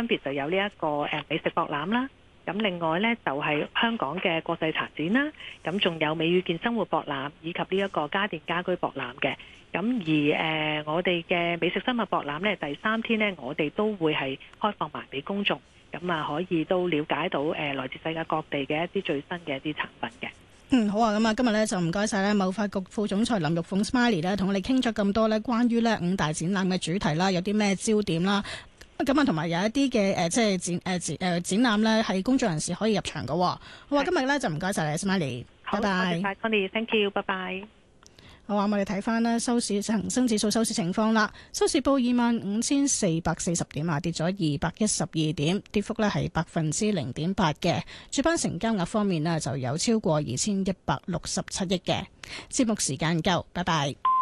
分別就有呢一個美食博覽啦。咁另外呢，就係香港嘅國際茶展啦，咁仲有美與健生活博覽以及呢一個家電家居博覽嘅。咁而我哋嘅美食生物博覽呢，第3天呢，我哋都會係開放埋俾公眾，咁啊可以都了解到來自世界各地嘅一啲最新嘅一啲產品嘅。 好啊，咁啊今日呢，就唔該晒呢貿發局副總裁林玉鳳 Smiley 呢，同我哋傾咗咁多呢關於呢5大展覽嘅主題啦，有啲咩焦點啦。咁啊，同埋有一啲嘅即係展覽咧，係公眾人士可以入場嘅。好啊，今日咧就唔該晒你 ，Smiley，拜拜。 多謝晒 Tony，thank you，拜拜。 好啊，我哋睇翻呢收市恒生指數收市情況啦。收市報25,440點啊，跌咗212點，跌幅咧係0.8%嘅。主板成交額方面呢，就有超過2167億嘅。節目時間夠，拜拜。